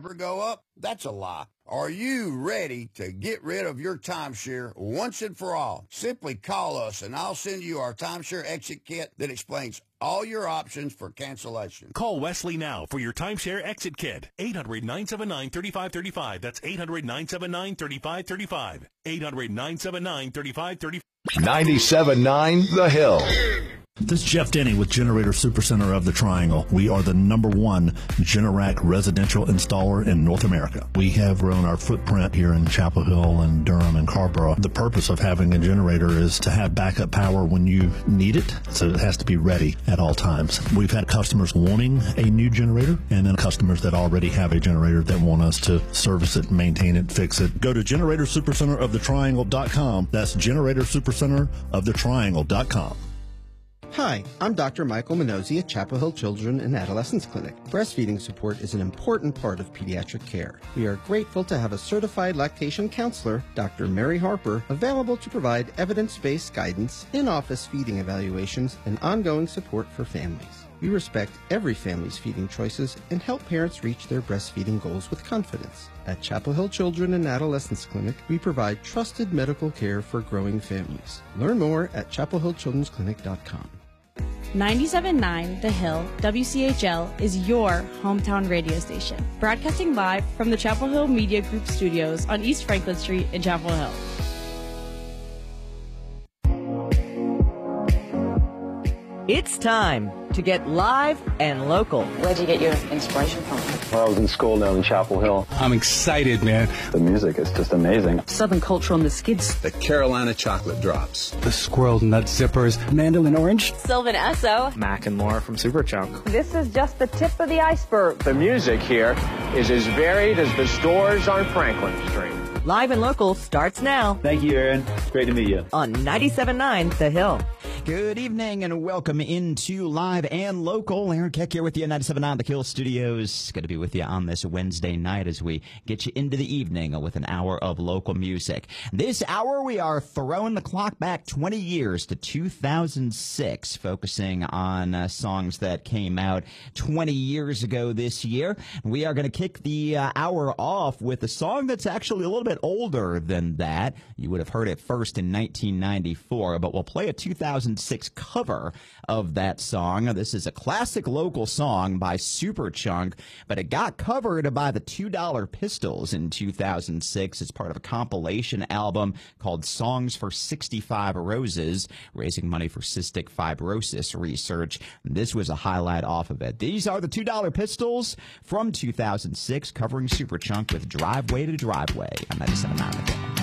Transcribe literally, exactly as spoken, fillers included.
never go up? That's a lie. Are you ready to get rid of your timeshare once and for all? Simply call us and I'll send you our timeshare exit kit that explains all your options for cancellation. Call Wesley now for your timeshare exit kit. eight hundred, nine seven nine, three five three five. That's eight hundred, nine seven nine, three five three five. eight hundred, nine seven nine, three five three five. ninety-seven point nine The Hill. This is Jeff Denny with Generator Supercenter of the Triangle. We are the number one Generac residential installer in North America. We have grown our footprint here in Chapel Hill and Durham and Carrboro. The purpose of having a generator is to have backup power when you need it, so it has to be ready at all times. We've had customers wanting a new generator and then customers that already have a generator that want us to service it, maintain it, fix it. Go to Generator Supercenter of the Triangle dot com. That's Generator Supercenter of the Triangle dot com. Hi, I'm Doctor Michael Minozzi at Chapel Hill Children and Adolescents Clinic. Breastfeeding support is an important part of pediatric care. We are grateful to have a certified lactation counselor, Doctor Mary Harper, available to provide evidence-based guidance, in-office feeding evaluations, and ongoing support for families. We respect every family's feeding choices and help parents reach their breastfeeding goals with confidence. At Chapel Hill Children and Adolescents Clinic, we provide trusted medical care for growing families. Learn more at chapel hill children's clinic dot com. ninety-seven point nine The Hill, W C H L, is your hometown radio station, broadcasting live from the Chapel Hill Media Group studios on East Franklin Street in Chapel Hill. It's time to get live and local. Where'd you get your inspiration from? Well, I was in school down in Chapel Hill. I'm excited, man. The music is just amazing. Southern culture on the skids. The Carolina chocolate drops. The squirrel nut zippers. Mandolin orange. Sylvan Esso. Mac and More from Superchunk. This is just the tip of the iceberg. The music here is as varied as the stores on Franklin Street. Live and local starts now. Thank you, Aaron. Great to meet you. On ninety-seven point nine The Hill. Good evening and welcome into Live and Local. Aaron Keck here with you at ninety-seven point nine The Hill Studios. Good to be with you on this Wednesday night as we get you into the evening with an hour of local music. This hour we are throwing the clock back twenty years to two thousand six, focusing on uh, songs that came out twenty years ago this year. We are going to kick the uh, hour off with a song that's actually a little bit older than that. You would have heard it first in nineteen ninety-four, but we'll play a two thousand six cover of that song. This is a classic local song by Superchunk, but it got covered by the two dollar Pistols in two thousand six. It's part of a compilation album called Songs for sixty-five Roses, raising money for cystic fibrosis research. This was a highlight off of it. These are the two dollar Pistols from two thousand six, covering Superchunk with Driveway to Driveway on ninety-seven point nine The Hill.